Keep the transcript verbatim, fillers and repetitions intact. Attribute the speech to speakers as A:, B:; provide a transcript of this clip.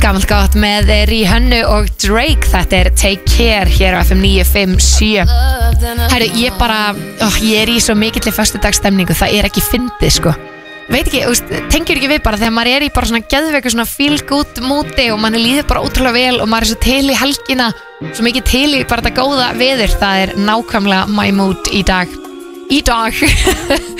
A: Gamalt gott með Rihanna og Drake. Þetta er Take Care hér á F M níu fimm sjö. Herru, ég bara ó, Ég er í svo mikilli föstudagsstemningu. Það er ekki fyndið sko. Veit ekki, úst, tengir ekki við bara þegar maður er í bara svona geðveiku svona feel good múti og mann líður bara ótrúlega vel og maður er svo til í helgina, svo mikið til í bara þetta góða veður. Það er nákvæmlega my mood í dag. Í dag